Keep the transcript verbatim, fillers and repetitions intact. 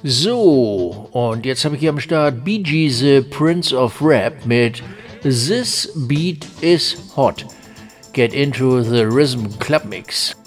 So, und jetzt habe ich hier am Start Bee Gees The Prince of Rap mit This Beat is Hot. Get into the Rhythm Club Mix.